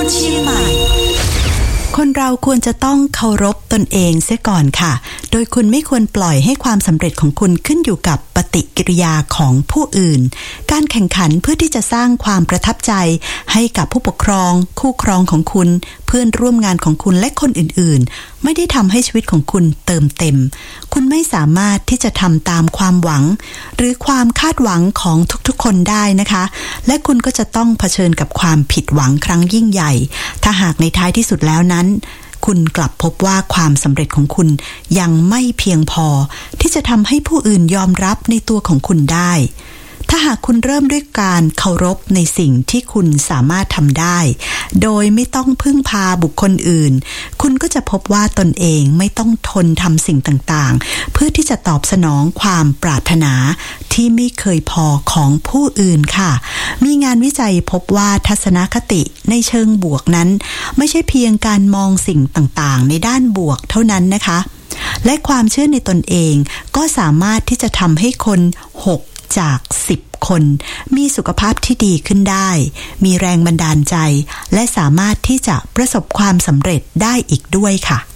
ชีใหม่คนเราควรจะต้องเคารพตนเองเสียก่อนค่ะโดยคุณไม่ควรปล่อยให้ความสำเร็จของคุณขึ้นอยู่กับปฏิกิริยาของผู้อื่นการแข่งขันเพื่อที่จะสร้างความประทับใจให้กับผู้ปกครองคู่ครองของคุณเพื่อนร่วมงานของคุณและคนอื่นๆไม่ได้ทำให้ชีวิตของคุณเติมเต็มคุณไม่สามารถที่จะทำตามความหวังหรือความคาดหวังของทุกๆคนได้นะคะและคุณก็จะต้องเผชิญกับความผิดหวังครั้งยิ่งใหญ่ถ้าหากในท้ายที่สุดแล้วนั้นคุณกลับพบว่าความสำเร็จของคุณยังไม่เพียงพอที่จะทำให้ผู้อื่นยอมรับในตัวของคุณได้ถ้าหากคุณเริ่มด้วยการเคารพในสิ่งที่คุณสามารถทำได้โดยไม่ต้องพึ่งพาบุคคลอื่นคุณก็จะพบว่าตนเองไม่ต้องทนทำสิ่งต่างๆเพื่อที่จะตอบสนองความปรารถนาที่ไม่เคยพอของผู้อื่นค่ะมีงานวิจัยพบว่าทัศนคติในเชิงบวกนั้นไม่ใช่เพียงการมองสิ่งต่างๆในด้านบวกเท่านั้นนะคะและความเชื่อในตนเองก็สามารถที่จะทำให้คน6จาก10คนมีสุขภาพที่ดีขึ้นได้มีแรงบันดาลใจและสามารถที่จะประสบความสำเร็จได้อีกด้วยค่ะ